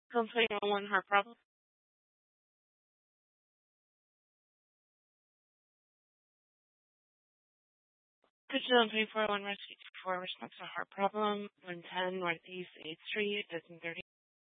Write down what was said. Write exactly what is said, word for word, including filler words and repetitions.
Complaint on one heart problem. Digital three four one Rescue four response to heart problem, one ten Northeast eighth Street, Disney thirty.